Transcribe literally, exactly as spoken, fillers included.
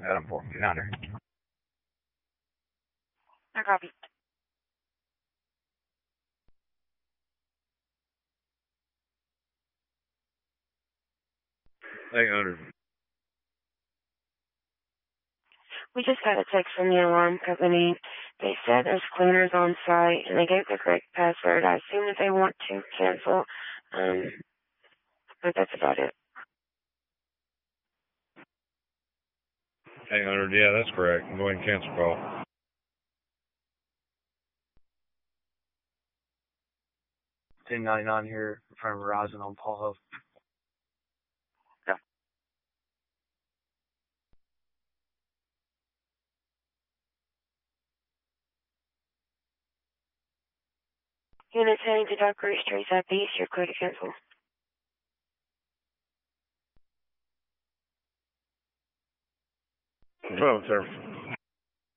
Adam four, Commander. I copy. eight hundred. We just got a text from the alarm company. They said there's cleaners on site, and they gave the correct password. I assume that they want to cancel, um, but that's about it. eight hundred, yeah, that's correct. Go ahead and cancel call. ten ninety-nine here from Verizon on Paul Huff. Yeah. Units heading to Dockery Street Southeast, you're clear to cancel. twelve, sir.